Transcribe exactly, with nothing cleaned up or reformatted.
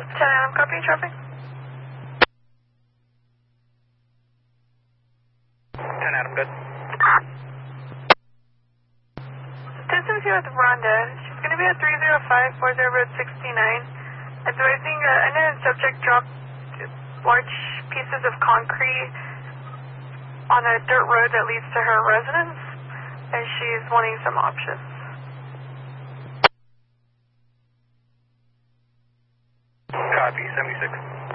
ten Adam, copy traffic. ten Adam, good. Distance here with Rhonda. She's going to be at three zero five four zero Road sixty-nine. Advising, uh, unknown subject dropped large pieces of concrete on a dirt road that leads to her residence, and she's wanting some options. Copy, seventy-six.